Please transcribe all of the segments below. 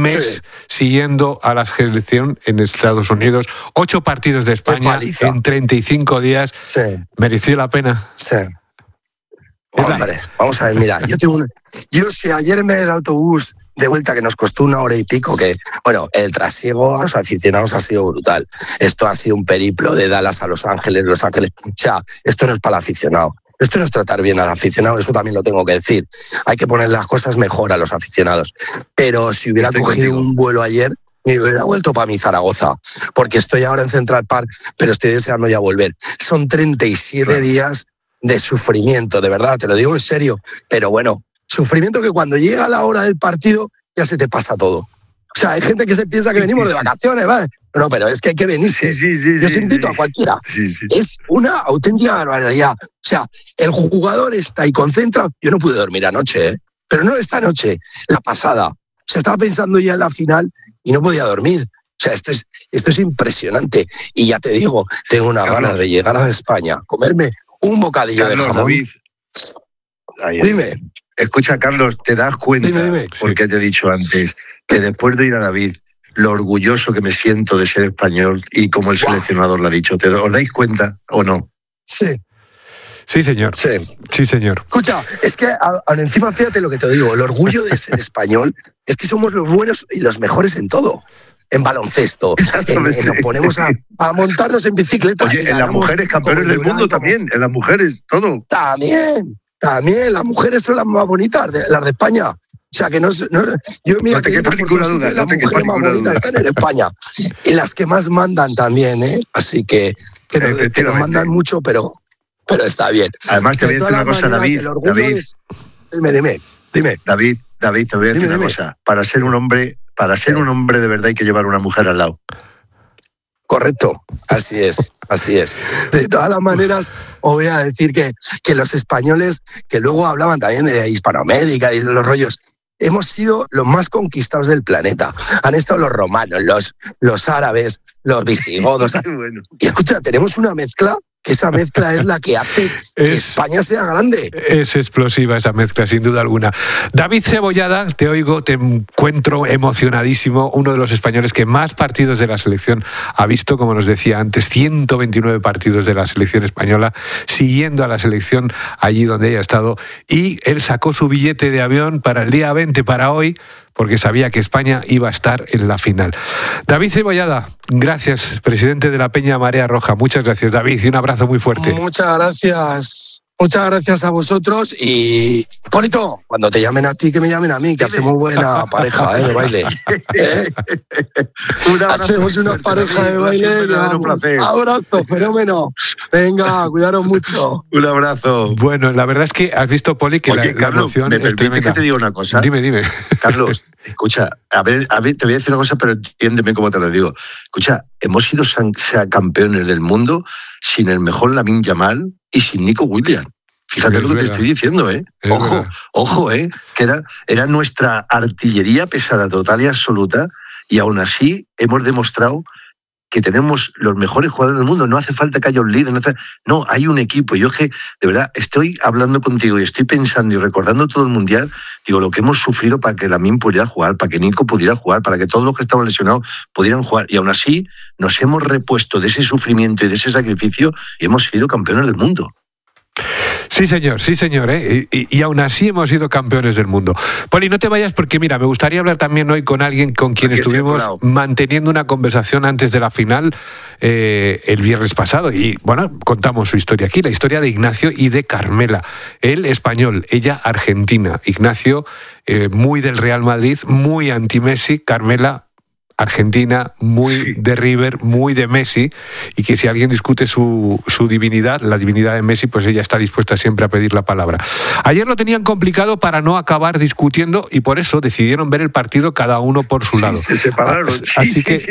mes siguiendo a la selección en Estados Unidos. 8 partidos de España en 35 días. Sí. ¿Mereció la pena? Sí. Hombre, vamos a ver, mira, yo si ayer me el autobús de vuelta que nos costó 1 hora y pico, que, bueno, el trasiego a los aficionados ha sido brutal. Esto ha sido un periplo de Dallas a Los Ángeles. O sea, esto no es para el aficionado. Esto no es tratar bien al aficionado, eso también lo tengo que decir. Hay que poner las cosas mejor a los aficionados. Pero si hubiera cogido un vuelo ayer, me hubiera vuelto para mi Zaragoza, porque estoy ahora en Central Park, pero estoy deseando ya volver. Son 37 días de sufrimiento, de verdad, te lo digo en serio. Pero bueno, sufrimiento que cuando llega la hora del partido ya se te pasa todo. O sea, hay gente que se piensa que venimos de vacaciones, ¿vale? No, pero es que hay que venirse. Yo os invito a cualquiera. Es una auténtica barbaridad. O sea, el jugador está ahí concentrado. Yo no pude dormir anoche, pero no esta noche, la pasada. O sea, estaba pensando ya en la final y no podía dormir. O sea, esto es impresionante. Y ya te digo, tengo una ganas de llegar a España, comerme un bocadillo de jamón. David. Dime. Escucha, Carlos, ¿te das cuenta? Dime. Porque te he dicho antes que después de ir a David, lo orgulloso que me siento de ser español y como el seleccionador lo ha dicho, ¿os dais cuenta o no? Sí. Sí, señor. Sí, señor. Escucha, es que encima, fíjate lo que te digo, el orgullo de ser español es que somos los buenos y los mejores en todo. En baloncesto, nos ponemos a montarnos en bicicleta. Oye, en las mujeres campeones del mundo también, en las mujeres, todo. También, las mujeres son las más bonitas, las de España. O sea, que no te quepa ninguna duda. Las mujeres más bonitas están en España. Y las que más mandan también, ¿eh? Así que nos mandan mucho, pero está bien. Además, te voy a decir una cosa, David. Dime. David, te voy a decir una cosa. Para ser un hombre de verdad hay que llevar una mujer al lado. Correcto, así es. De todas las maneras, os voy a decir que los españoles, que luego hablaban también de Hispanoamérica y de los rollos, hemos sido los más conquistados del planeta. Han estado los romanos, los árabes, los visigodos. Bueno. Y escucha, tenemos una mezcla, que esa mezcla es la que hace que España sea grande. Es explosiva esa mezcla, sin duda alguna. David Cebollada, te oigo, te encuentro emocionadísimo, uno de los españoles que más partidos de la selección ha visto, como nos decía antes, 129 partidos de la selección española, siguiendo a la selección allí donde haya estado, y él sacó su billete de avión para el día 20, para hoy, porque sabía que España iba a estar en la final. David Cebollada, gracias, presidente de la Peña Marea Roja. Muchas gracias, David, y un abrazo muy fuerte. Muchas gracias a vosotros. Y, Polito, cuando te llamen a ti, que me llamen a mí, que hacemos buena pareja de baile. Hacemos una pareja de baile. Abrazo, fenómeno. Venga, cuidaros mucho. Un abrazo. Bueno, la verdad es que has visto, Poli, que Oye, la Carlos, emoción es tremenda. Que te diga una cosa. Dime. Carlos, escucha, a ver, te voy a decir una cosa, pero entiéndeme cómo te lo digo. Escucha, hemos sido campeones del mundo sin el mejor Lamine Yamal y sin Nico Williams. Fíjate lo que te estoy diciendo, ¿eh? Ojo, que era nuestra artillería pesada total y absoluta, y aún así hemos demostrado que tenemos los mejores jugadores del mundo. No hace falta que haya un líder, no, hay un equipo. Yo que, de verdad, estoy hablando contigo y estoy pensando y recordando todo el Mundial, digo, lo que hemos sufrido para que Lamine pudiera jugar, para que Nico pudiera jugar, para que todos los que estaban lesionados pudieran jugar, y aún así nos hemos repuesto de ese sufrimiento y de ese sacrificio y hemos sido campeones del mundo. Sí, señor, ¿eh? Y aún así hemos sido campeones del mundo. Poli, no te vayas porque, mira, me gustaría hablar también hoy con alguien con quien estuvimos manteniendo una conversación antes de la final el viernes pasado. Y, bueno, contamos su historia aquí, la historia de Ignacio y de Carmela. Él español, ella argentina. Ignacio, muy del Real Madrid, muy anti-Messi. Carmela, argentina, muy de River, muy de Messi, y que si alguien discute su divinidad, la divinidad de Messi, pues ella está dispuesta siempre a pedir la palabra. Ayer lo tenían complicado para no acabar discutiendo y por eso decidieron ver el partido cada uno por su lado. Se separaron. Así que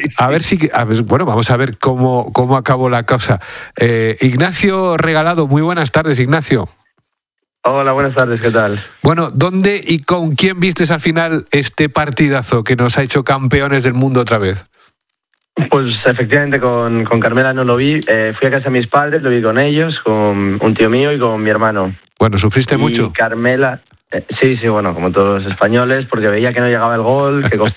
bueno, vamos a ver cómo acabó la cosa. Ignacio Regalado, muy buenas tardes, Ignacio. Hola, buenas tardes, ¿qué tal? Bueno, ¿dónde y con quién vistes al final este partidazo que nos ha hecho campeones del mundo otra vez? Pues efectivamente con Carmela no lo vi. Fui a casa de mis padres, lo vi con ellos, con un tío mío y con mi hermano. Bueno, ¿sufriste mucho? Carmela, sí, bueno, como todos los españoles, porque veía que no llegaba el gol, que